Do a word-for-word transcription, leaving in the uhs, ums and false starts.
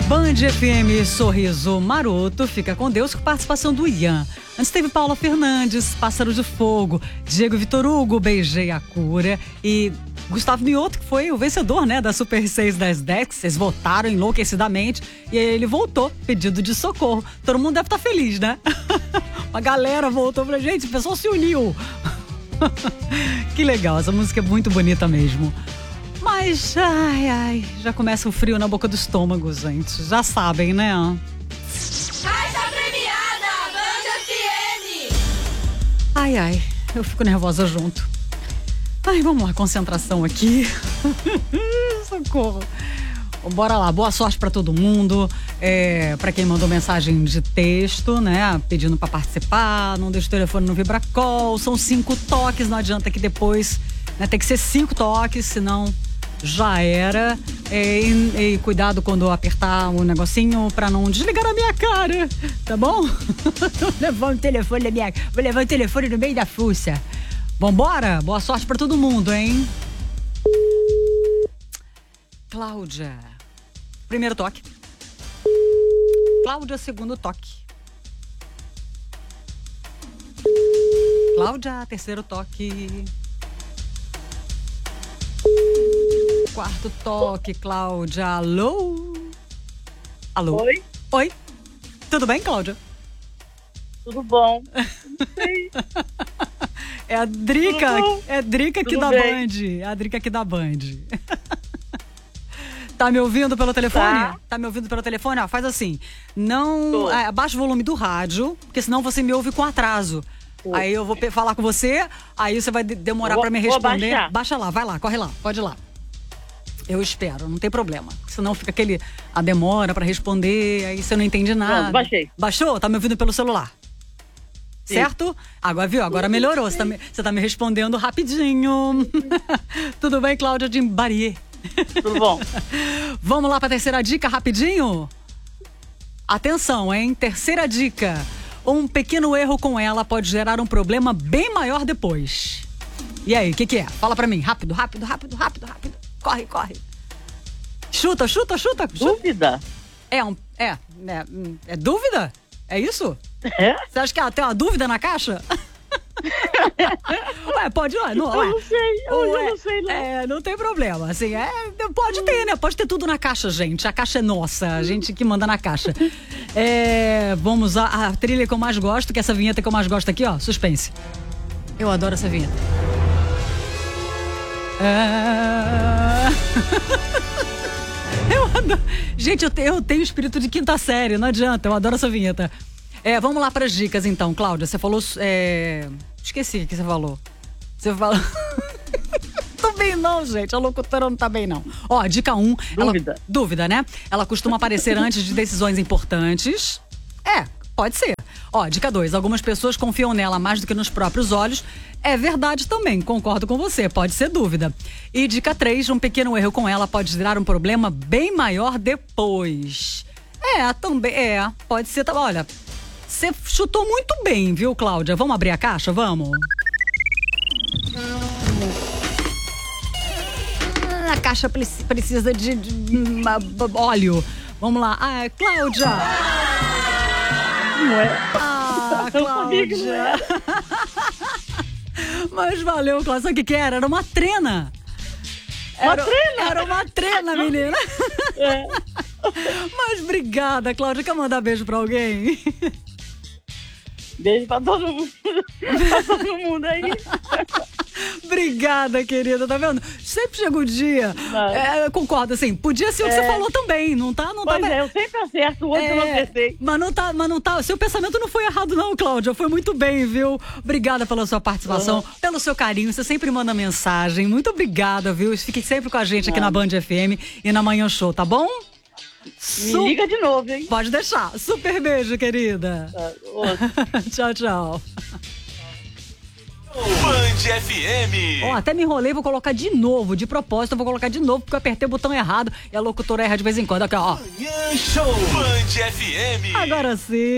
Band F M, Sorriso Maroto, fica com Deus, com participação do Ian. Antes teve Paula Fernandes, Pássaro de Fogo, Diego Vitor Hugo, Beijei a Cura e Gustavo Mioto, que foi o vencedor, né, da Super seis das Dex. Vocês votaram enlouquecidamente e aí ele voltou, pedido de socorro. Todo mundo deve estar feliz, né? A galera voltou pra gente, o pessoal se uniu. Que legal, essa música é muito bonita mesmo. Mas, ai, ai, já começa o frio na boca do estômago, gente. Já sabem, né? Caixa premiada, Band F M. Ai, ai, eu fico nervosa junto. Ai, vamos lá, concentração aqui. Socorro. Bora lá, boa sorte pra todo mundo. É, pra quem mandou mensagem de texto, né? Pedindo pra participar. Não deixa o telefone no vibracol. São cinco toques, não adianta que depois, né, tem que ser cinco toques, senão já era. É, e, e cuidado quando apertar o negocinho pra não desligar a minha cara, tá bom? Vou levar o telefone na minha, vou levar o telefone no meio da fuça. Vambora? Boa sorte pra todo mundo, hein? Cláudia. Primeiro toque. Cláudia, segundo toque. Cláudia, terceiro toque. Quarto toque, Cláudia. Alô? Alô? Oi? Oi? Tudo bem, Cláudia? Tudo bom? Não sei. É a Drica, Tudo bom? é a Drica aqui Tudo da bem. Band. É a Drica aqui da Band. Tá me ouvindo pelo telefone? Tá. Tá me ouvindo pelo telefone? Ó, faz assim, não... Tô. É, abaixa o volume do rádio, porque senão você me ouve com atraso. Tô. Aí eu vou pe- falar com você, aí você vai de- demorar Vou- pra me vou responder. abaixar. Baixa lá, vai lá, corre lá, pode ir lá. Eu espero, não tem problema. Senão fica aquele... A demora pra responder, aí você não entende nada. Pronto, baixei. Baixou? Tá me ouvindo pelo celular? Sim. Certo? Agora viu? Agora melhorou. Você tá me, você tá me respondendo rapidinho. Tudo bem, Cláudia de Barier? Tudo bom? Vamos lá pra terceira dica, rapidinho? Atenção, hein? Terceira dica. Um pequeno erro com ela pode gerar um problema bem maior depois. E aí, o que que é? Fala pra mim. Rápido, rápido, rápido, rápido, rápido. Corre, corre. Chuta, chuta, chuta. chuta. Dúvida? É um... É, é, hum, é dúvida? É isso? É? Você acha que ela tem uma dúvida na caixa? Ué, pode, ué, não, Eu ué. não sei, eu Ué, não sei não. É, não tem problema, assim, é, pode ter, né? Pode ter tudo na caixa, gente. A caixa é nossa, a gente que manda na caixa. É, vamos a, a trilha que eu mais gosto, que é essa vinheta que eu mais gosto aqui, ó, suspense. Eu adoro essa vinheta. É... Eu adoro. Gente, eu, te- eu tenho espírito de quinta série, não adianta, eu adoro essa vinheta. É, vamos lá para as dicas então, Cláudia. Você falou. É... Esqueci o que você falou. Você falou. Tô bem, não, gente. A locutora não tá bem, não. Ó, dica um. Dúvida. Ela... Dúvida, né? Ela costuma aparecer antes de decisões importantes. É, pode ser. Ó, dica dois. Algumas pessoas confiam nela mais do que nos próprios olhos. É verdade também, concordo com você. Pode ser dúvida. E dica três. Um pequeno erro com ela pode gerar um problema bem maior depois. É, também. É, pode ser. tá- Olha. Você chutou muito bem, viu, Cláudia? Vamos abrir a caixa? Vamos? Ah, A caixa preci- precisa de, de, hum, ah, b- óleo. Vamos lá. Ah, Cláudia! Não é? Ah, Eu sabia que não Cláudia! era. Mas valeu, Cláudia. Sabe o que que era? Era uma trena. Uma Era, trena? era uma trena, menina. É. Mas obrigada, Cláudia. Quer mandar beijo pra alguém? Beijo pra todo mundo. Pra todo mundo aí. Obrigada, querida, tá vendo? Sempre chega o dia. Não. É, eu concordo, assim, podia ser o que É. você falou também, não tá? Não Pois tá é, eu sempre acerto, o outro eu não acertei. mas não tá, mas não tá. Seu pensamento não foi errado, não, Cláudia. Foi muito bem, viu? Obrigada pela sua participação, Uhum. pelo seu carinho. Você sempre manda mensagem. Muito obrigada, viu? Fique sempre com a gente aqui na Band F M e na Manhã Show, tá bom? Me Su- liga de novo, hein? Pode deixar. Super beijo, querida. Tá, outro. Tchau, tchau. Band F M. Ó, até me enrolei, vou colocar de novo, de propósito, eu vou colocar de novo, porque eu apertei o botão errado e a locutora erra de vez em quando. Aqui, ó. Manhã Show. Band F M. Agora sim.